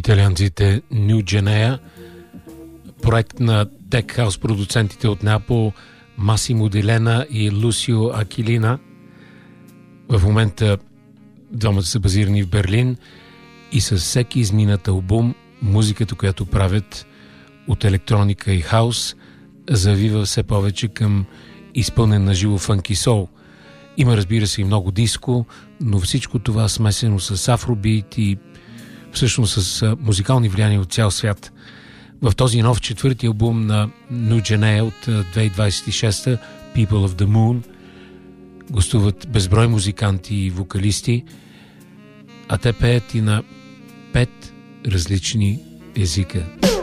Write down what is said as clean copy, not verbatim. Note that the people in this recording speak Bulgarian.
италианците New Genea, проект на тек хаус продуцентите от Неапол Масимо Делена и Лусио Акилина. В момента двамата са базирани в Берлин и със всеки изминат албум музиката, която правят от електроника и хаус, завива все повече към изпълнен на живо фънки сол. Има, разбира се, и много диско, но всичко това смесено с афробит и всъщност с музикални влияния от цял свят. В този нов четвърти албум на New Genea от 2026, People of the Moon, гостуват безброй музиканти и вокалисти, а те пеят и на 5 различни езика.